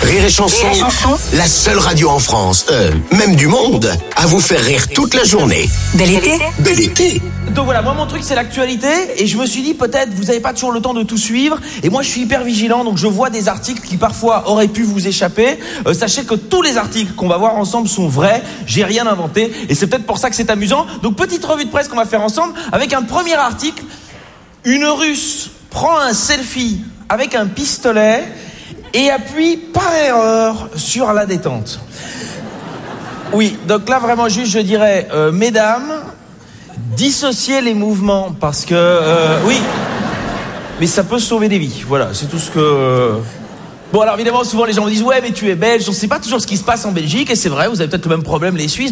Rire et Chanson, la seule radio en France, même du monde, à vous faire rire toute la journée. Bel été. Bel été. Donc voilà, moi mon truc c'est l'actualité et je me suis dit peut-être vous n'avez pas toujours le temps de tout suivre et moi je suis hyper vigilant donc je vois des articles qui parfois auraient pu vous échapper. Sachez que tous les articles qu'on va voir ensemble sont vrais, j'ai rien inventé et c'est peut-être pour ça que c'est amusant. Donc petite revue de presse qu'on va faire ensemble avec un premier article. Une Russe prend un selfie avec un pistolet et appuie par erreur sur la détente. Oui, donc là vraiment juste je dirais mesdames, dissocier les mouvements parce que oui, mais ça peut sauver des vies. Voilà, c'est tout ce que. Bon alors évidemment souvent les gens me disent ouais mais tu es belge, on sait pas toujours ce qui se passe en Belgique et c'est vrai, vous avez peut-être le même problème les Suisses.